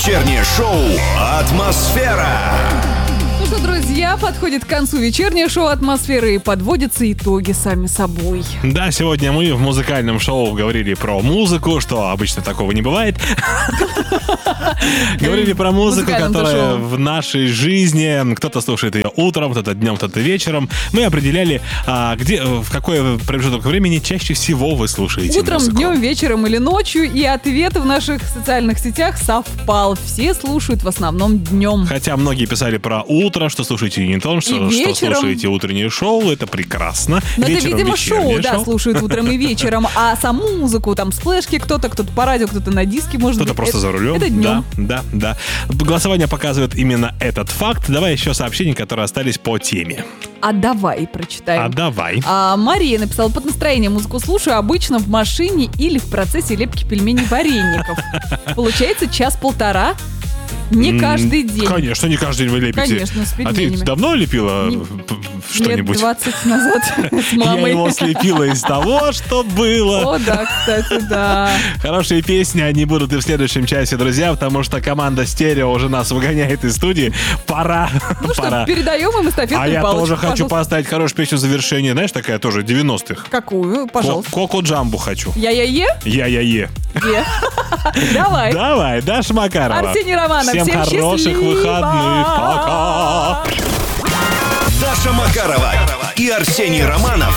Вечернее шоу «Атмосфера». Ну что, друзья, подходит к концу вечернее шоу «Атмосферы» и подводятся итоги сами собой. Да, сегодня мы в музыкальном шоу говорили про музыку, что обычно такого не бывает. Говорили про музыку, которая в нашей жизни. Кто-то слушает ее утром, кто-то днем, кто-то вечером. Мы определяли, в какой промежуток времени чаще всего вы слушаете утром, музыку. днем, вечером или ночью. И ответ в наших социальных сетях совпал. Все слушают в основном днем. Хотя многие писали про утро, что слушаете не то, что слушаете утреннее шоу. Это прекрасно. Но вечером это, видимо, шоу, шоу. слушают утром и вечером. А саму музыку, там, с флешки кто-то по радио, кто-то на диске, может быть. Кто-то просто за рулем. Это днем. Да. Голосование показывает именно этот факт. Давай еще сообщения, которые остались по теме. А давай прочитаем. Давай. Мария написала: под настроение музыку слушаю обычно в машине или в процессе лепки пельменей вареников. Получается час-полтора. Не каждый день. Конечно, не каждый день вы лепите. Конечно, с пельменями. А ты давно лепила что-нибудь? Лет 20 назад с мамой. Я его слепила из того, что было. О, да, кстати, да. Хорошие песни, они будут и в следующем часе, друзья, потому что команда «Стерео» уже нас выгоняет из студии. Пора. Ну что, передаем им эстафетную А я палочку, тоже хочу пожалуйста. поставить хорошую песню завершения. Знаешь, такая тоже 90-х. Какую? Пожалуйста. Коко Джамбу хочу. Я-я-е? Я-я-е. Давай. Давай, Даша Макарова. Арсений Романов. Всем хороших счастливо. выходных. Пока. Даша Макарова и Арсений Романов